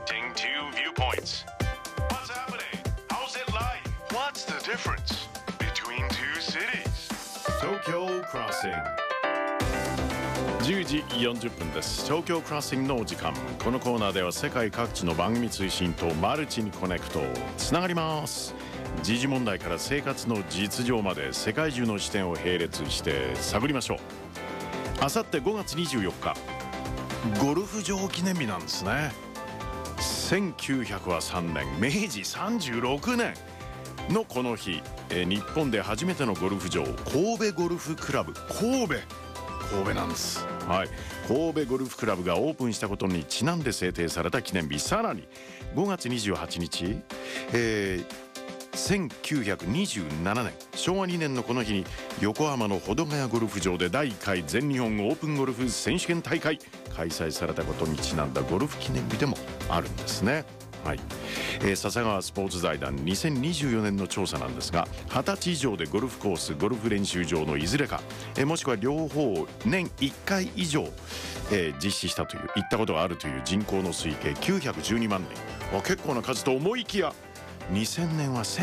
Connecting two viewpoints. What's happening? How's it like? What's the difference between two cities? Tokyo Crossing 10時40分です。東京クロッシングのお時間。このコーナーでは世界各地の番組通信とマルチにコネクトつながります。時事問題から生活の実情まで世界中の視点を並列して探りましょう。あさって5月24日ゴルフ場記念日なんですね。1903年明治36年のこの日、日本で初めてのゴルフ場神戸ゴルフクラブ神戸なんです。はい、神戸ゴルフクラブがオープンしたことにちなんで制定された記念日。さらに5月28日、1927年昭和2年のこの日に横浜の保土ヶ谷ゴルフ場で第1回全日本オープンゴルフ選手権大会開催されたことにちなんだゴルフ記念日でもあるんですね。はい、笹川スポーツ財団2024年の調査なんですが、20歳以上でゴルフコースゴルフ練習場のいずれか、もしくは両方年1回以上、実施したという行ったことがあるという人口の推計912万人。結構な数と思いきや2000年は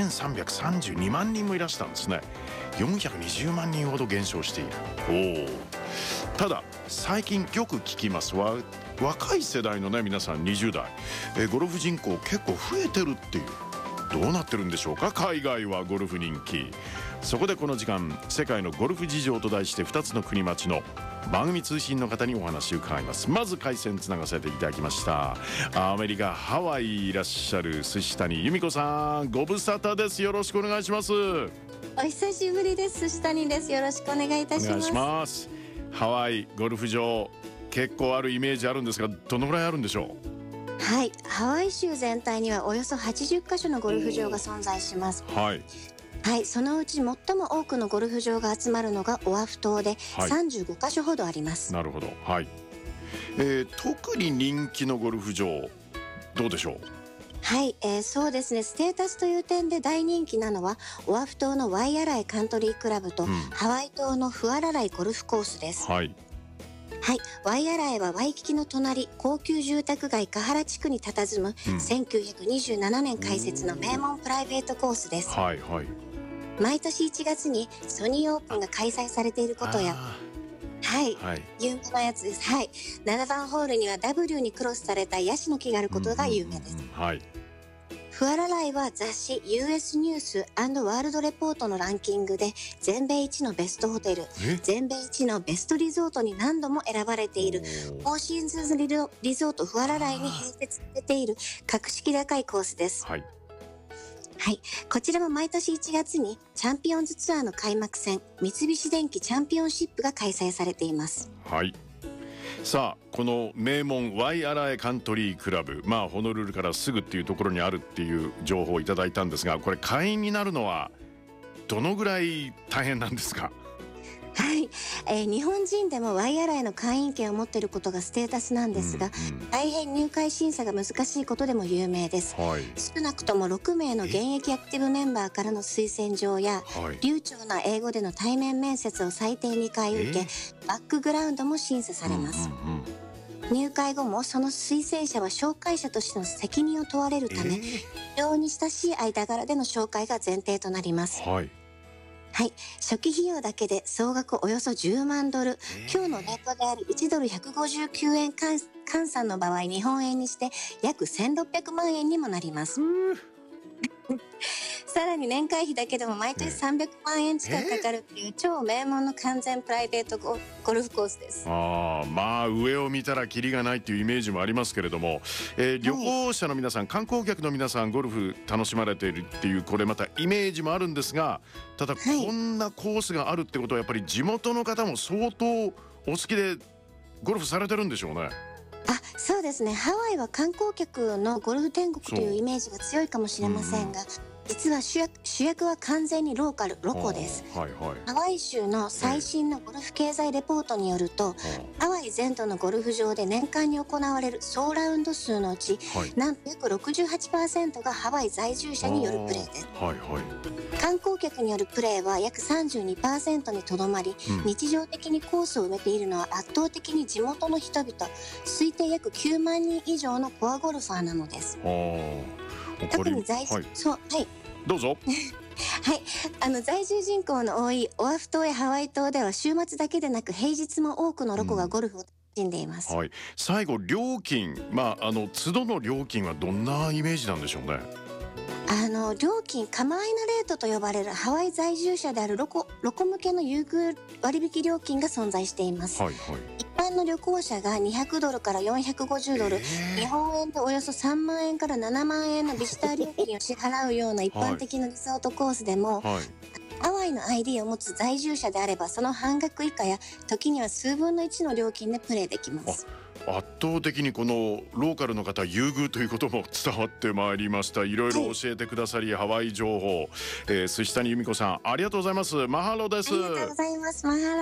1332万人もいらしたんですね。420万人ほど減少している。ただ最近よく聞きますは若い世代のね皆さん20代、ゴルフ人口結構増えてるっていう。どうなってるんでしょうか。海外はゴルフ人気。そこでこの時間世界のゴルフ事情と題して2つの国町の番組通信の方にお話を伺います。まず回線つながせていただきました。アメリカハワイいらっしゃる寿司谷由美子さん、ご無沙汰です。よろしくお願いします。 お久しぶりです。寿司谷です。よろしくお願いいたします。お願いします。 ハワイゴルフ場結構あるイメージあるんですが、どのぐらいあるんでしょう。はい、ハワイ州全体にはおよそ80カ所のゴルフ場が存在します。はい、そのうち最も多くのゴルフ場が集まるのがオアフ島で35カ所ほどあります。 なるほど。はい、特に人気のゴルフ場どうでしょう。 はい、そうですね。ステータスという点で大人気なのはオアフ島のワイアライカントリークラブと、ハワイ島のフアラライゴルフコースです。はい、ワイアライはワイキキの隣高級住宅街カハラ地区に佇む、1927年開設の名門プライベートコースです。毎年1月にソニーオープンが開催されていることや、有名なやつです。7番ホールには W にクロスされたヤシの木があることが有名です。フアラライは雑誌 US ニュース&ワールドレポートのランキングで全米一のベストホテル、全米一のベストリゾートに何度も選ばれているフォーシーズンリゾートフアラライに併設されている格式高いコースです。こちらも毎年1月にチャンピオンズツアーの開幕戦三菱電機チャンピオンシップが開催されています。 さあこの名門ワイアラエカントリークラブ、ホノルルからすぐっていうところにあるっていう情報をいただいたんですが、これ会員になるのはどのぐらい大変なんですか。 日本人でもワイアライの会員権を持っていることがステータスなんですが、大変入会審査が難しいことでも有名です。少なくとも6名の現役アクティブメンバーからの推薦状や、流暢な英語での対面面接を最低2回受け、バックグラウンドも審査されます。入会後もその推薦者は紹介者としての責任を問われるため、非常に親しい間柄での紹介が前提となります。初期費用だけで総額およそ10万ドル、今日のネットである1ドル159円換算の場合日本円にして約1600万円にもなります。さらに年会費だけでも毎年300万円近くかかるという超名門の完全プライベートゴルフコースです。 上を見たらキリがないっていうイメージもありますけれども、旅行者の皆さん、観光客の皆さんゴルフ楽しまれているっていうこれまたイメージもあるんですが、ただこんなコースがあるってことはやっぱり地元の方も相当お好きでゴルフされてるんでしょうね。 そうですね。ハワイは観光客のゴルフ天国というイメージが強いかもしれませんが、 実は主役は完全にロコです。 はいはい。 ハワイ州の最新のゴルフ経済レポートによると、ハワイ全土のゴルフ場で年間に行われる総ラウンド数のうち、なんと約 68% がハワイ在住者によるプレーです。 はいはい。 観光客によるプレーは約 32% にとどまり、日常的にコースを埋めているのは圧倒的に地元の人々、推定約9万人以上のコアゴルファーなのです。特にどうぞ。 はい、在住人口の多いオアフ島やハワイ島では週末だけでなく平日も多くのロコがゴルフを楽しんでいます。 最後、料金、都度の料金はどんなイメージなんでしょうね。 料金カマイナレートと呼ばれるハワイ在住者であるロコ向けの優遇割引料金が存在しています。一般の旅行者が$200から$450、日本円でおよそ3万円から7万円のビジター料金を支払うような一般的なリゾートコースでも、ハワイの ID を持つ在住者であればその半額以下や時には数分の1の料金でプレーできます。 圧倒的にこのローカルの方優遇ということも伝わってまいりました。いろいろ教えてくださり、ハワイ情報、寿司谷由美子さんありがとうございます。マハロです。 ありがとうございます。マハロ。